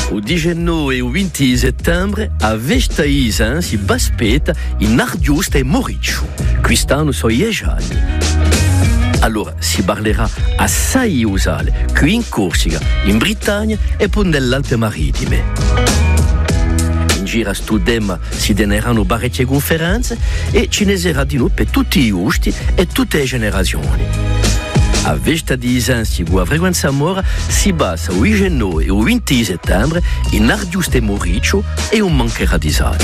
O 19 e o 20 settembre a Vestaisa si baspeta in Ardiusta e Moriccio. Quest'anno sono 10 anni. Allora si parlerà assai usale qui in Corsica, in Britannia e poi nell'Alpe Marittime. In giro a Studema si teneranno parecchie conferenze e ci ne sarà di nuovo per tutti i gusti e tutte le generazioni. A Vesta di Isansi, a frequenza mora, si basa o 19 e o 20 settembre in Ardiusta e Moriccio e non mancherà di sale.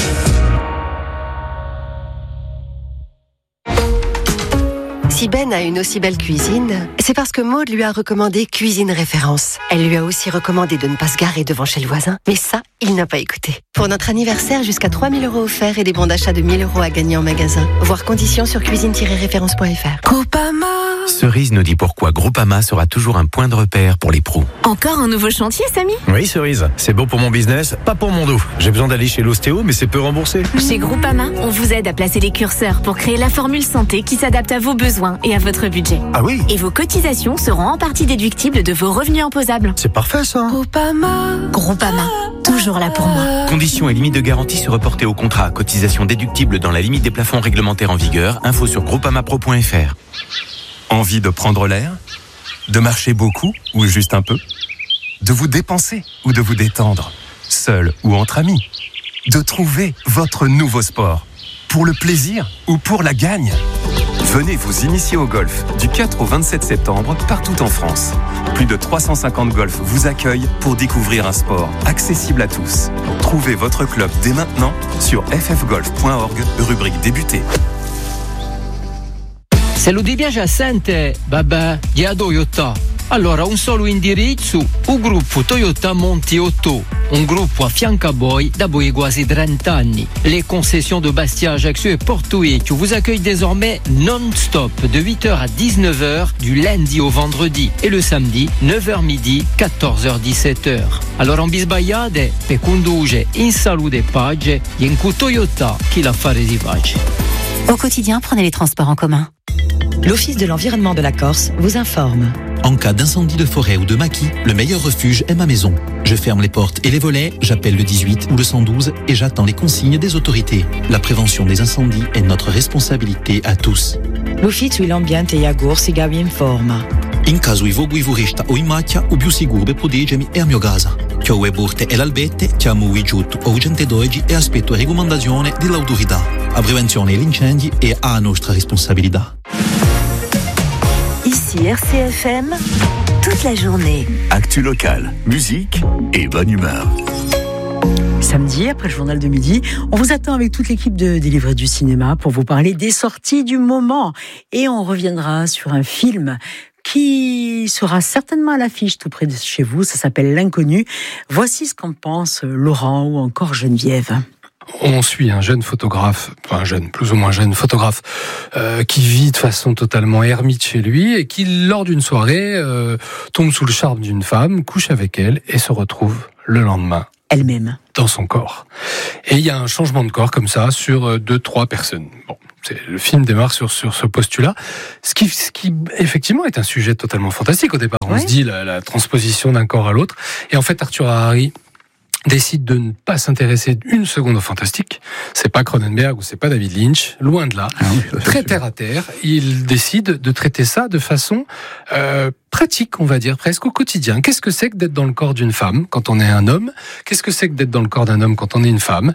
Si Ben a une aussi belle cuisine, c'est parce que Maud lui a recommandé Cuisine Référence. Elle lui a aussi recommandé de ne pas se garer devant chez le voisin, mais ça, il n'a pas écouté. Pour notre anniversaire, jusqu'à 3 000 € offerts et des bons d'achat de 1 000 € à gagner en magasin. Voir conditions sur cuisine-référence.fr. Groupama. Cerise nous dit pourquoi Groupama sera toujours un point de repère pour les pros. Encore un nouveau chantier, Samy? Oui, Cerise, c'est beau pour mon business, pas pour mon dos. J'ai besoin d'aller chez l'ostéo, mais c'est peu remboursé. Chez Groupama, on vous aide à placer les curseurs pour créer la formule santé qui s'adapte à vos besoins et à votre budget. Ah oui? Et vos cotisations seront en partie déductibles de vos revenus imposables. C'est parfait ça. Groupama, toujours là pour moi. Conditions et limites de garantie se reporter au contrat. Cotisation déductible dans la limite des plafonds réglementaires en vigueur. Info sur groupamapro.fr. Envie de prendre l'air? De marcher beaucoup ou juste un peu? De vous dépenser ou de vous détendre? Seul ou entre amis? De trouver votre nouveau sport? Pour le plaisir ou pour la gagne? Venez vous initier au golf du 4 au 27 septembre partout en France. Plus de 350 golfs vous accueillent pour découvrir un sport accessible à tous. Trouvez votre club dès maintenant sur ffgolf.org, rubrique débuter. Se lo di piace assente, vabbè, gli a Toyota. Allora, un solo indirizzo, un gruppo Toyota Monti 8, un gruppo a fianco a voi da voi quasi 30 anni. Les concessions de Bastia, Ajaccio et Porto-Vecchio vous accueillent désormais non-stop de 8h à 19h du lundi au vendredi et le samedi 9h midi, 14h 17h. Allora non vi sbagliate, per condurre in salute e pace, e in Toyota chi l'affare si face. Au quotidien, prenez les transports en commun. L'Office de l'environnement de la Corse vous informe. En cas d'incendie de forêt ou de maquis, le meilleur refuge est ma maison. Je ferme les portes et les volets, j'appelle le 18 ou le 112 et j'attends les consignes des autorités. La prévention des incendies est notre responsabilité à tous. L'Ufficio dell'Ambiente e Agorsica vi informa. In caso i vogui vorista o in macchia, o più sicuro per proteggermi è a mio casa. Chiove porte e l'albette, chiamo i giut o gente d'oggi e aspetto raccomandazione dell'autorità. A prevenzione degli incendi è a nostra responsabilità. Ici RCFM, toute la journée. Actu locale, musique et bonne humeur. Samedi, après le journal de midi, on vous attend avec toute l'équipe des Livrets du cinéma pour vous parler des sorties du moment. Et on reviendra sur un film qui sera certainement à l'affiche tout près de chez vous. Ça s'appelle L'Inconnu. Voici ce qu'en pense Laurent ou encore Geneviève. On suit un jeune photographe, plus ou moins jeune photographe, qui vit de façon totalement ermite chez lui et qui, lors d'une soirée, tombe sous le charme d'une femme, couche avec elle et se retrouve le lendemain elle-même dans son corps. Et il y a un changement de corps comme ça sur 2-3 personnes. Bon, le film démarre sur ce postulat, ce qui effectivement est un sujet totalement fantastique au départ. On se dit la transposition d'un corps à l'autre. Et en fait, Arthur Harari décide de ne pas s'intéresser une seconde au fantastique. C'est pas Cronenberg ou c'est pas David Lynch, loin de là. Très terre à terre, il décide de traiter ça de façon pratique, on va dire, presque au quotidien. Qu'est-ce que c'est que d'être dans le corps d'une femme quand on est un homme? Qu'est-ce que c'est que d'être dans le corps d'un homme quand on est une femme?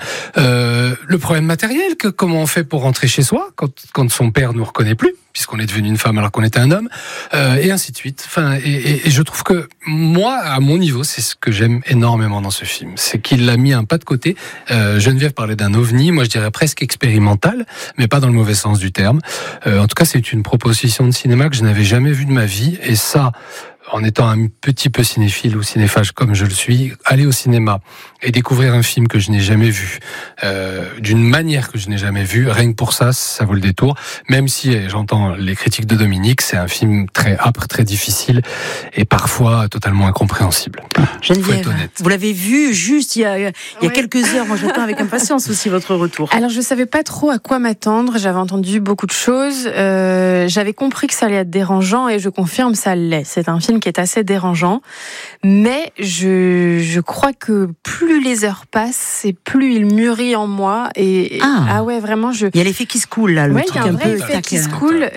Le problème matériel, comment on fait pour rentrer chez soi quand son père nous reconnaît plus, puisqu'on est devenu une femme alors qu'on était un homme, et ainsi de suite. Enfin, et je trouve que moi, à mon niveau, c'est ce que j'aime énormément dans ce film. C'est qu'il a mis un pas de côté. Geneviève parlait d'un ovni, moi je dirais presque expérimental, mais pas dans le mauvais sens du terme. En tout cas, c'est une proposition de cinéma que je n'avais jamais vue de ma vie, et ça, en étant un petit peu cinéphile ou cinéphage comme je le suis, aller au cinéma et découvrir un film que je n'ai jamais vu, d'une manière que je n'ai jamais vue, rien que pour ça, ça vaut le détour. Même si, j'entends les critiques de Dominique, c'est un film très âpre, très difficile et parfois totalement incompréhensible. Geneviève, vous l'avez vu juste il y a quelques heures. Moi, j'attends avec impatience aussi votre retour. Alors, je savais pas trop à quoi m'attendre. J'avais entendu beaucoup de choses. J'avais compris que ça allait être dérangeant et je confirme, ça l'est. C'est un film film qui est assez dérangeant, mais je crois que plus les heures passent et plus il mûrit en moi. Et ouais, vraiment, il y a l'effet qui se coule là, il y a un vrai effet qui se coule.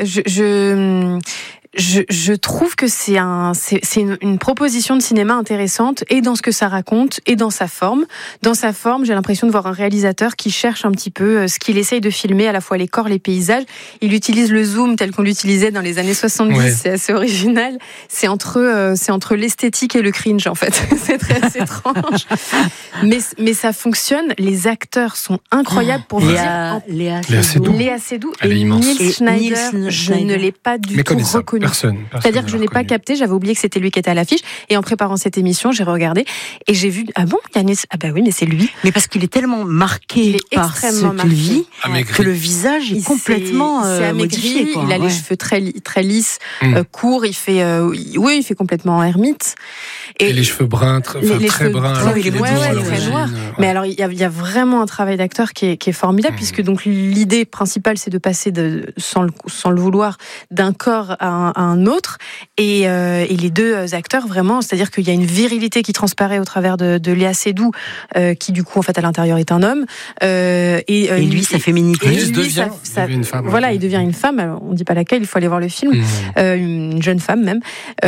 Je trouve que c'est une proposition de cinéma intéressante, et dans ce que ça raconte et dans sa forme. Dans sa forme, j'ai l'impression de voir un réalisateur qui cherche un petit peu ce qu'il essaye de filmer, à la fois les corps, les paysages. Il utilise le zoom tel qu'on l'utilisait dans les années 70. Ouais. C'est assez original. C'est entre l'esthétique et le cringe, en fait. C'est très étrange. Mais ça fonctionne. Les acteurs sont incroyables pour vous dire. Léa Seydoux et Nils Schneider. Je ne l'ai pas du tout reconnu. Personne C'est-à-dire que je n'ai pas capté, j'avais oublié que c'était lui qui était à l'affiche, et en préparant cette émission, j'ai regardé et j'ai vu, ah bon, Yanis, ah bah oui, mais c'est lui. Mais parce qu'il est tellement marqué par ce qu'il vit que le visage est complètement modifié. Il a les cheveux très lisses, courts, il fait complètement ermite. Et les cheveux bruns, très bruns. Il est très noir. Mais alors, il y a vraiment un travail d'acteur qui est formidable, puisque donc l'idée principale, c'est de passer sans le vouloir, d'un corps à un autre, et les deux acteurs, vraiment, c'est-à-dire qu'il y a une virilité qui transparaît au travers de Léa Seydoux, qui du coup, en fait, à l'intérieur est un homme, et lui, sa féminité. Et lui, devient une femme. Voilà, il devient une femme, alors, on ne dit pas laquelle, il faut aller voir le film, une jeune femme même,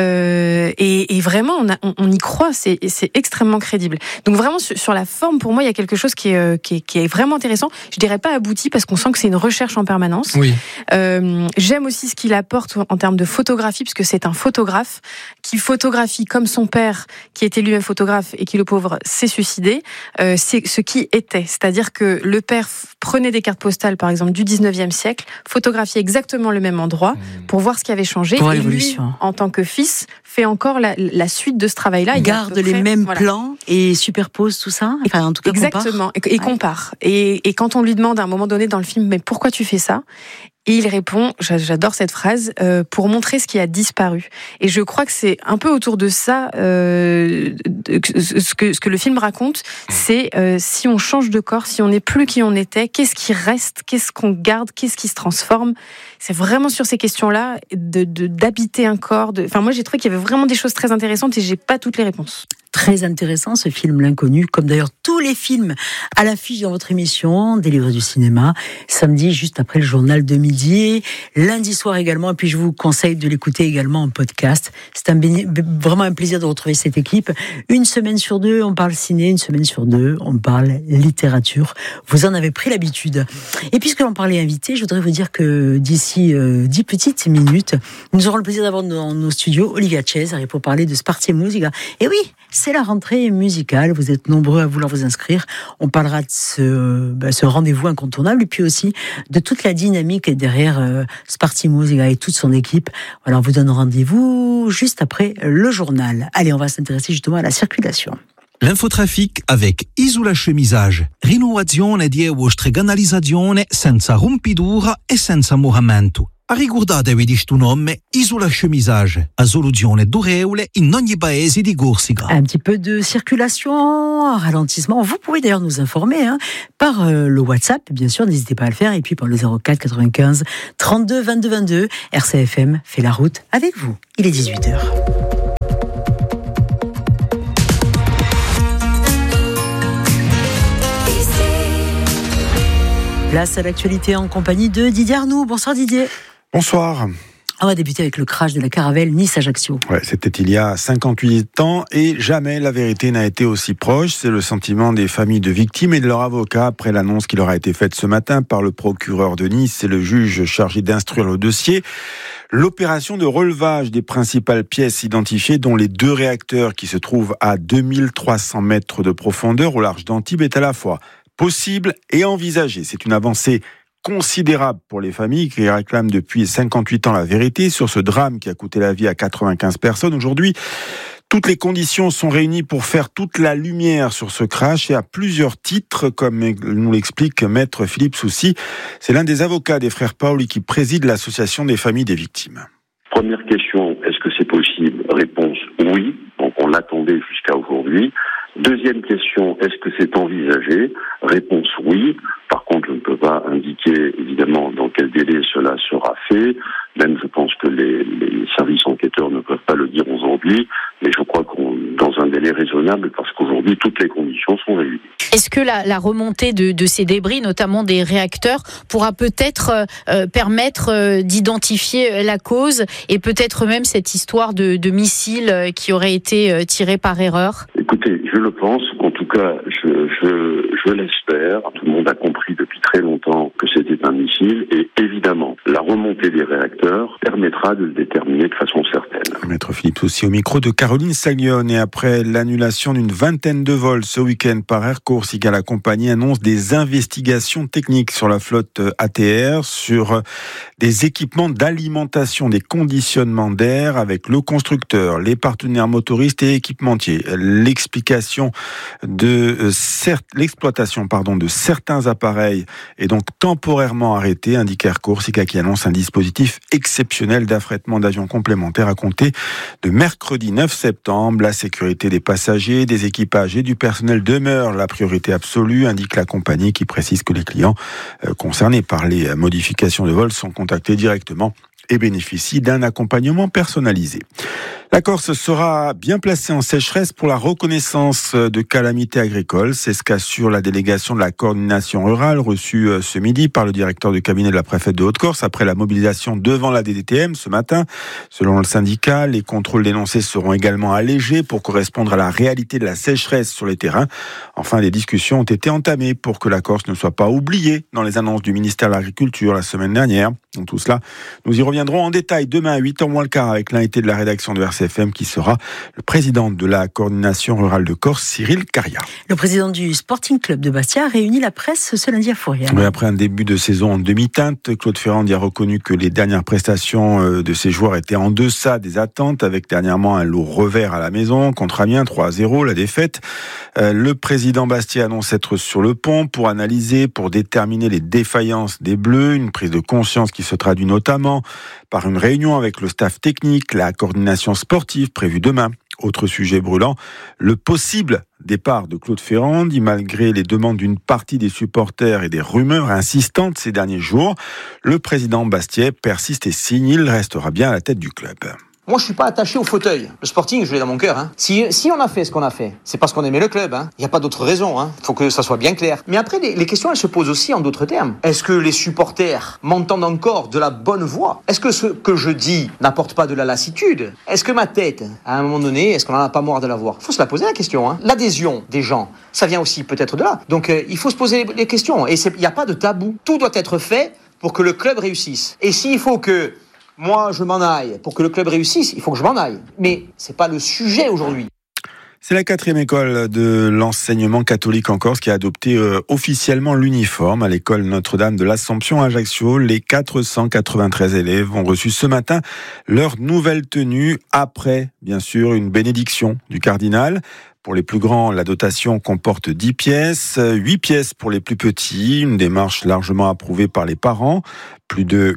et vraiment, on y croit, c'est extrêmement crédible. Donc vraiment, sur la forme, pour moi, il y a quelque chose qui est vraiment intéressant. Je dirais pas abouti, parce qu'on sent que c'est une recherche en permanence. Oui. J'aime aussi ce qu'il apporte en termes de photographie, puisque c'est un photographe qui photographie comme son père, qui était lui-même photographe et qui, le pauvre, s'est suicidé. C'est ce qui était. C'est-à-dire que le père prenait des cartes postales, par exemple, du 19e siècle, photographiait exactement le même endroit pour voir ce qui avait changé. Pour et lui, en tant que fils, fait encore la suite de ce travail-là. Il garde les mêmes plans et superpose tout ça. Enfin, en tout cas, exactement. Et compare. Et quand on lui demande à un moment donné dans le film, mais pourquoi tu fais ça ? Et il répond, j'adore cette phrase, pour montrer ce qui a disparu. Et je crois que c'est un peu autour de ça, ce que le film raconte, c'est si on change de corps, si on n'est plus qui on était, qu'est-ce qui reste, qu'est-ce qu'on garde, qu'est-ce qui se transforme. C'est vraiment sur ces questions-là, d'habiter un corps. Enfin, moi, j'ai trouvé qu'il y avait vraiment des choses très intéressantes, et j'ai pas toutes les réponses. Très intéressant ce film, L'Inconnu, comme d'ailleurs tous les films à l'affiche dans votre émission des livres du cinéma, samedi juste après le journal de midi, lundi soir également, et puis je vous conseille de l'écouter également en podcast. C'est vraiment un plaisir de retrouver cette équipe. Une semaine sur deux, on parle ciné, une semaine sur deux, on parle littérature. Vous en avez pris l'habitude. Et puisque l'on parlait invité, je voudrais vous dire que d'ici 10 petites minutes, nous aurons le plaisir d'avoir dans nos studios Olivia Cesare pour parler de Sparti Musica. Et oui, c'est la rentrée musicale, vous êtes nombreux à vouloir vous inscrire. On parlera de ce rendez-vous incontournable, et puis aussi de toute la dynamique derrière Sparti Musica et toute son équipe. Alors, on vous donne rendez-vous juste après le journal. Allez, on va s'intéresser justement à la circulation. L'infotrafic avec Isola Chemisage. Rinnovazione di vostre canalizzazione senza rompidura e senza moramento. Ricordatevi di sto nome, Isola Chemisage, a soluzione durevole in ogni paese di Corsica. Un petit peu de circulation, ralentissement. Vous pouvez d'ailleurs nous informer par le WhatsApp, bien sûr, n'hésitez pas à le faire, et puis par le 04 95 32 22 22. RCFM fait la route avec vous. Il est 18h. Place à l'actualité en compagnie de Didier Arnoux. Bonsoir Didier. Bonsoir. On va débuter avec le crash de la Caravelle Nice-Ajaccio. Ouais, c'était il y a 58 ans et jamais la vérité n'a été aussi proche. C'est le sentiment des familles de victimes et de leurs avocats après l'annonce qui leur a été faite ce matin par le procureur de Nice et le juge chargé d'instruire le dossier. L'opération de relevage des principales pièces identifiées, dont les 2 réacteurs qui se trouvent à 2300 mètres de profondeur au large d'Antibes, est à la fois possible et envisagée. C'est une avancée considérable pour les familles qui réclament depuis 58 ans la vérité sur ce drame qui a coûté la vie à 95 personnes. Aujourd'hui, toutes les conditions sont réunies pour faire toute la lumière sur ce crash, et à plusieurs titres, comme nous l'explique Maître Philippe Soucy. C'est l'un des avocats des frères Paoli qui préside l'association des familles des victimes. Première question, est-ce que c'est possible ? Réponse oui, donc on l'attendait jusqu'à aujourd'hui. Deuxième question, est-ce que c'est envisagé ? Réponse oui. Par contre, je ne peux pas indiquer évidemment dans quel délai cela sera fait. Même je pense que les services enquêteurs ne peuvent pas le dire aujourd'hui, mais je crois qu'on dans un délai raisonnable parce qu'aujourd'hui toutes les conditions sont réunies. Est-ce que la remontée de ces débris, notamment des réacteurs, pourra peut-être permettre d'identifier la cause et peut-être même cette histoire de missile qui aurait été tiré par erreur ? Écoutez, je le pense, en tout cas je l'espère. Tout le monde a compris depuis très longtemps que c'était un missile et évidemment la remontée des réacteurs permettra de le déterminer de façon certaine. Maître Philippe aussi au micro de Caroline Saglione. Et après l'annulation d'une vingtaine de vols ce week-end par Air Corsica, la compagnie annonce des investigations techniques sur la flotte ATR, sur des équipements d'alimentation, des conditionnements d'air avec le constructeur, les partenaires motoristes et équipementiers. L'exploitation de certains appareils est donc temporairement arrêtée, indique Air Corsica qui annonce un dispositif exceptionnel d'affrètement d'avions complémentaires à compter de mercredi 9 septembre. La sécurité des passagers, des équipages et du personnel demeure la priorité absolue, indique la compagnie qui précise que les clients concernés par les modifications de vol sont contactés directement et bénéficient d'un accompagnement personnalisé. La Corse sera bien placée en sécheresse pour la reconnaissance de calamités agricoles. C'est ce qu'assure la délégation de la coordination rurale reçue ce midi par le directeur de cabinet de la préfète de Haute-Corse après la mobilisation devant la DDTM ce matin. Selon le syndicat, les contrôles dénoncés seront également allégés pour correspondre à la réalité de la sécheresse sur les terrains. Enfin, des discussions ont été entamées pour que la Corse ne soit pas oubliée dans les annonces du ministère de l'Agriculture la semaine dernière. Donc tout cela, nous y reviendrons en détail demain à 8h moins le quart avec l'invité de la rédaction de RCFM qui sera le président de la coordination rurale de Corse, Cyril Caria. Le président du Sporting Club de Bastia a réuni la presse ce lundi à Fourrière. Oui, après un début de saison en demi-teinte, Claude Ferrand a reconnu que les dernières prestations de ses joueurs étaient en deçà des attentes, avec dernièrement un lourd revers à la maison contre Amiens, 3-0, la défaite. Le président Bastia annonce être sur le pont pour analyser, pour déterminer les défaillances des Bleus, une prise de conscience qui se traduit notamment par une réunion avec le staff technique, la coordination sportive prévue demain. Autre sujet brûlant, le possible départ de Claude Ferrand, malgré les demandes d'une partie des supporters et des rumeurs insistantes ces derniers jours. Le président Bastiais persiste et signe, il restera bien à la tête du club. Moi, je suis pas attaché au fauteuil. Le Sporting, je l'ai dans mon cœur. Si on a fait ce qu'on a fait, c'est parce qu'on aimait le club. Il n'y a pas d'autre raison. Faut que ça soit bien clair. Mais après, les questions, elles se posent aussi en d'autres termes. Est-ce que les supporters m'entendent encore de la bonne voix ? Est-ce que ce que je dis n'apporte pas de la lassitude ? Est-ce que ma tête, à un moment donné, est-ce qu'on n'en a pas marre de la voir ? Il faut se la poser la question. L'adhésion des gens, ça vient aussi peut-être de là. Donc, il faut se poser les questions. Et il n'y a pas de tabou. Tout doit être fait pour que le club réussisse. Et s'il faut que moi, je m'en aille. Pour que le club réussisse, il faut que je m'en aille. Mais c'est pas le sujet aujourd'hui. C'est la 4e école de l'enseignement catholique en Corse qui a adopté officiellement l'uniforme à l'école Notre-Dame de l'Assomption à Ajaccio. Les 493 élèves ont reçu ce matin leur nouvelle tenue après, bien sûr, une bénédiction du cardinal. Pour les plus grands, la dotation comporte 10 pièces, 8 pièces pour les plus petits, une démarche largement approuvée par les parents. Plus de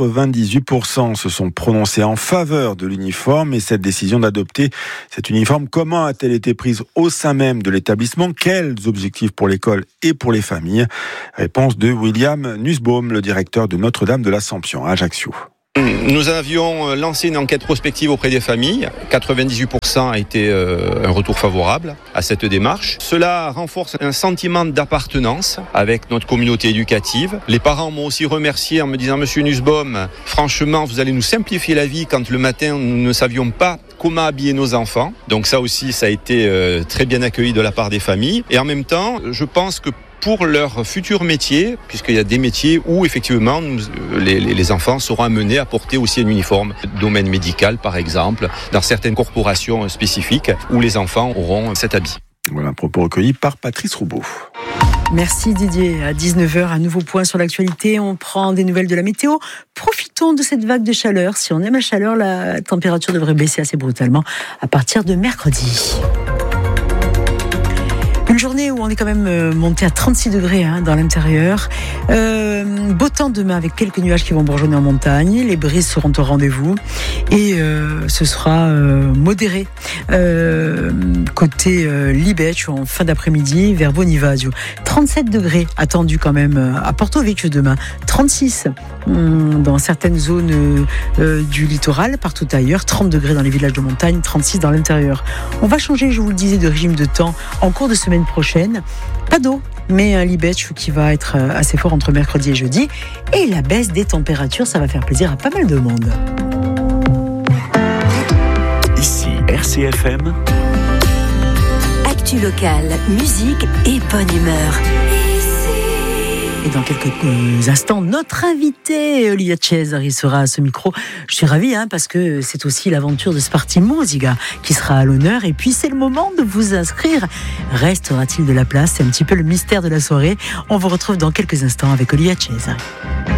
98% se sont prononcés en faveur de l'uniforme et cette décision d'adopter cet uniforme, comment a-t-elle été prise au sein même de l'établissement ? Quels objectifs pour l'école et pour les familles ? Réponse de William Nussbaum, le directeur de Notre-Dame de l'Assomption à Ajaccio. Nous avions lancé une enquête prospective auprès des familles. 98% a été un retour favorable à cette démarche. Cela renforce un sentiment d'appartenance avec notre communauté éducative. Les parents m'ont aussi remercié en me disant « Monsieur Nussbaum, franchement, vous allez nous simplifier la vie quand le matin, nous ne savions pas comment habiller nos enfants. » Donc ça aussi, ça a été très bien accueilli de la part des familles. Et en même temps, je pense que pour leur futur métier, puisqu'il y a des métiers où effectivement les enfants seront amenés à porter aussi un uniforme, domaine médical par exemple, dans certaines corporations spécifiques où les enfants auront cet habit. Voilà un propos recueilli par Patrice Roubaud. Merci Didier. À 19h, un nouveau point sur l'actualité. On prend des nouvelles de la météo. Profitons de cette vague de chaleur. Si on aime la chaleur, la température devrait baisser assez brutalement à partir de mercredi. Une journée où on est quand même monté à 36 degrés dans l'intérieur. Beau temps demain avec quelques nuages qui vont bourgeonner en montagne. Les brises seront au rendez-vous et ce sera modéré côté Libeccio en fin d'après-midi vers Bonivacio. 37 degrés attendus quand même à Porto Vecchio demain. 36 dans certaines zones du littoral, partout ailleurs. 30 degrés dans les villages de montagne, 36 dans l'intérieur. On va changer, je vous le disais, de régime de temps en cours de semaine prochaine. Pas d'eau, mais un Libeccio qui va être assez fort entre mercredi et jeudi. Et la baisse des températures, ça va faire plaisir à pas mal de monde. Ici, RCFM. Actu locale, musique et bonne humeur. Et dans quelques instants, notre invité, Olivia Cesari, sera à ce micro. Je suis ravie parce que c'est aussi l'aventure de Sparti Musica qui sera à l'honneur. Et puis c'est le moment de vous inscrire. Restera-t-il de la place? C'est un petit peu le mystère de la soirée. On vous retrouve dans quelques instants avec Olivia Cesari.